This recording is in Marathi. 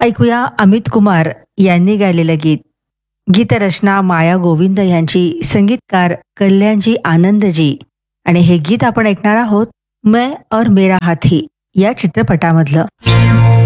ऐकूया अमित कुमार यांनी गायलेलं गीत. गीतरचना माया गोविंद यांची, संगीतकार कल्याणजी आनंदजी. आणि हे गीत आपण ऐकणार आहोत मैं और मेरा हाथी या चित्रपटामधलं.